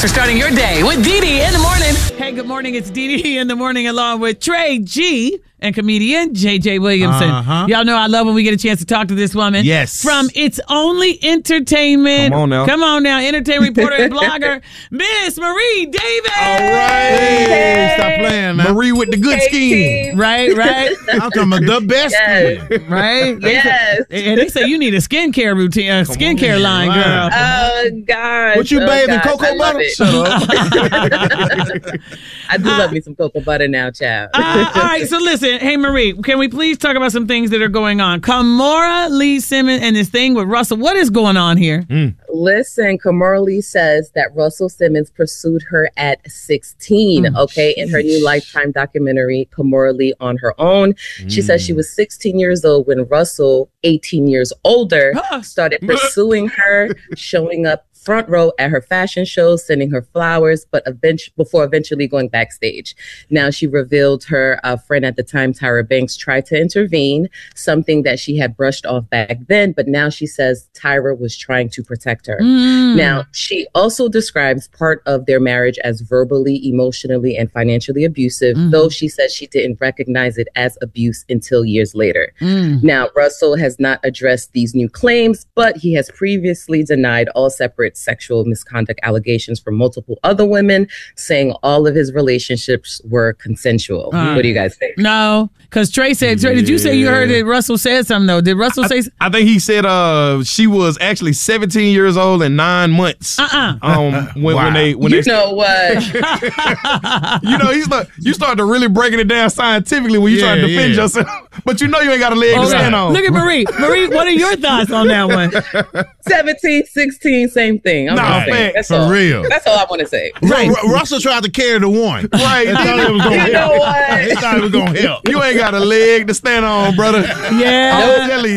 for starting your day with Dee in the morning. Hey, good morning. It's Dee in the morning along with Trey G and comedian JJ Williamson. Y'all know I love when we get a chance to talk to this woman. Yes. From It's Only Entertainment. Come on now. Entertainment reporter and blogger, Miss Marie Davis. All right. Hey. Stop playing, man. Marie with the good skin. Right. I'm talking about the best skin. Right? Yes. And they say you need a skincare routine, a skincare line, girl. Oh, God. What you bathing, cocoa butter? Shut up. I do love me some cocoa butter now, child. All right, so listen. Hey, Marie, can we please talk about some things that are going on? Kimora Lee Simmons and this thing with Russell. What is going on here? Listen, Kimora Lee says that Russell Simmons pursued her at 16, in her new Lifetime documentary, Kimora Lee on Her Own. She says she was 16 years old when Russell, 18 years older, started pursuing her, showing up front row at her fashion shows, sending her flowers, but before eventually going backstage. Now she revealed her friend at the time, Tyra Banks, tried to intervene, something that she had brushed off back then, but now she says Tyra was trying to protect her. Now, she also describes part of their marriage as verbally, emotionally, and financially abusive, though she says she didn't recognize it as abuse until years later. Now, Russell has not addressed these new claims, but he has previously denied all separate sexual misconduct allegations from multiple other women, saying all of his relationships were consensual. What do you guys think? No, because Trey said, did you say you heard that Russell said something, though? Did Russell say something? I think he said she was actually 17 years old and 9 months. When they know what? You start to really breaking it down scientifically when you try to defend yourself. But you know you ain't got a leg to stand on. Look at Marie. Marie, what are your thoughts on that one? 17, 16, same thing. That's for real. That's all I want to say. Right. Russell tried to carry the one. Right. He thought it was going to help. You know what? He thought it was going to help. You ain't got a leg to stand on, brother. Yeah. I'm telling you.